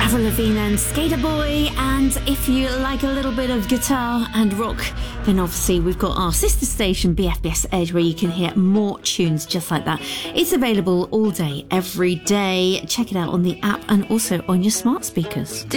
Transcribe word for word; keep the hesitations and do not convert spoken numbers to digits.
Avril Lavigne and Skater Boy. And if you like a little bit of guitar and rock, then obviously we've got our sister station B F B S Edge, where you can hear more tunes just like that. It's available all day, every day. Check it out on the app and also on your smart speakers.